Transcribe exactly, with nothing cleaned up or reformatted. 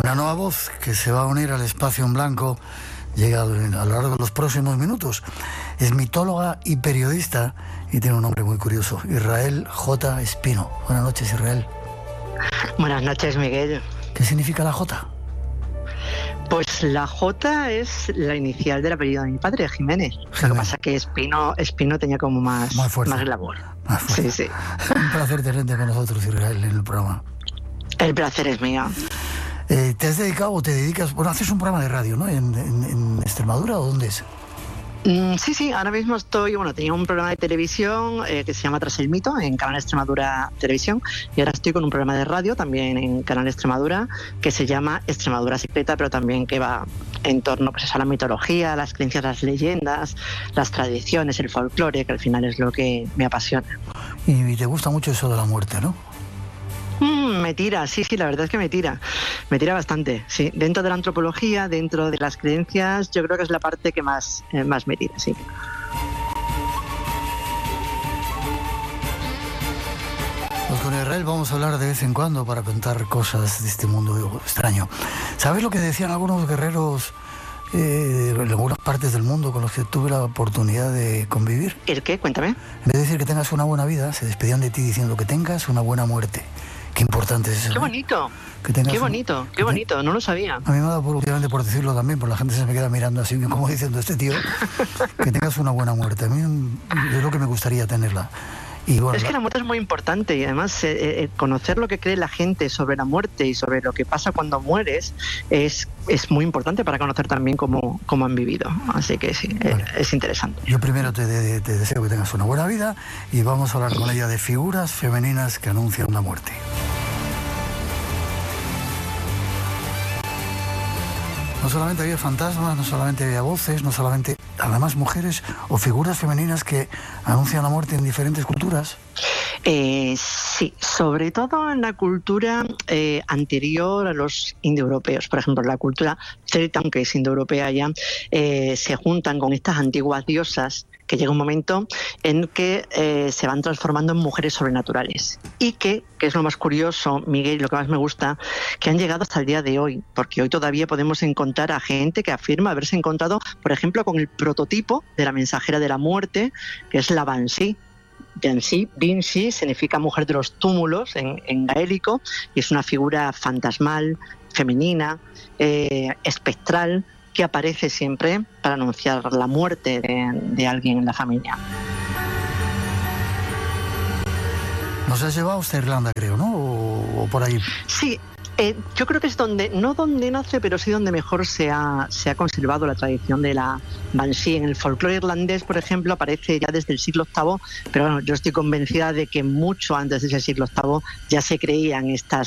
Una nueva voz que se va a unir al espacio en blanco llega a lo largo de los próximos minutos. Es mitóloga y periodista y tiene un nombre muy curioso, Israel J. Espino. Buenas noches, Israel. Buenas noches, Miguel. ¿Qué significa la J? Pues la J es la inicial del apellido de mi padre, Jiménez. Jiménez. Lo que pasa es que Espino, Espino tenía como más, más, más glamour. Más sí, sí. Un placer tenerte con nosotros, Israel, en el programa. El placer es mío. Eh, ¿Te has dedicado o te dedicas? Bueno, haces un programa de radio, ¿no? ¿En, en, en Extremadura o dónde es? Mm, sí, sí, ahora mismo estoy, bueno, tenía un programa de televisión eh, que se llama Tras el Mito, en Canal Extremadura Televisión, y ahora estoy con un programa de radio también en Canal Extremadura, que se llama Extremadura Secreta, pero también que va en torno pues, a la mitología, las creencias, las leyendas, las tradiciones, el folclore, que al final es lo que me apasiona. Y te gusta mucho eso de la muerte, ¿no? Mm, me tira, sí, sí, la verdad es que me tira, me tira bastante, sí. Dentro de la antropología, dentro de las creencias, yo creo que es la parte que más, eh, más me tira, sí. Pues con Israel vamos a hablar de vez en cuando para contar cosas de este mundo extraño. ¿Sabes lo que decían algunos guerreros eh, en algunas partes del mundo con los que tuve la oportunidad de convivir? ¿El qué? Cuéntame. En vez de decir que tengas una buena vida, se despedían de ti diciendo que tengas una buena muerte. Qué importante es eso. Qué bonito, que qué bonito, un, qué bonito, no lo sabía. A mí me ha dado por, últimamente por decirlo también, porque la gente se me queda mirando así, como diciendo este tío, que tengas una buena muerte. A mí es lo que me gustaría tenerla. Y bueno, es que la muerte es muy importante y además eh, eh, conocer lo que cree la gente sobre la muerte y sobre lo que pasa cuando mueres es, es muy importante para conocer también cómo, cómo han vivido. Así que sí, vale. eh, es interesante. Yo primero te, de, te deseo que tengas una buena vida y vamos a hablar con ella de figuras femeninas que anuncian la muerte. No solamente había fantasmas, no solamente había voces, no solamente, además mujeres o figuras femeninas que anuncian la muerte en diferentes culturas. Eh, sí, sobre todo en la cultura eh, anterior a los indoeuropeos. Por ejemplo, la cultura celta, aunque es indoeuropea ya, eh, se juntan con estas antiguas diosas que llega un momento en que eh, se van transformando en mujeres sobrenaturales y que, que es lo más curioso, Miguel, lo que más me gusta, que han llegado hasta el día de hoy, porque hoy todavía podemos encontrar a gente que afirma haberse encontrado, por ejemplo, con el prototipo de la mensajera de la muerte, que es la Banshee. Banshee, Banshee significa mujer de los túmulos en, en gaélico y es una figura fantasmal, femenina, eh, espectral, que aparece siempre para anunciar la muerte de, de alguien en la familia. Nos has llevado hasta Irlanda, creo, ¿no? O, o por ahí. Sí. Eh, yo creo que es donde, no donde nace, pero sí donde mejor se ha, se ha conservado la tradición de la Banshee. En el folclore irlandés, por ejemplo, aparece ya desde el siglo octavo, pero bueno, yo estoy convencida de que mucho antes de ese siglo octavo ya se creían estas